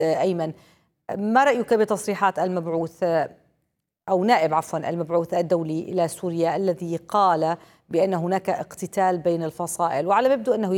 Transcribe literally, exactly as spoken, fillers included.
أيمن، ما رأيك بتصريحات المبعوث أو نائب عفوا المبعوث الدولي إلى سوريا الذي قال بأن هناك اقتتال بين الفصائل، وعلى ما يبدو أنه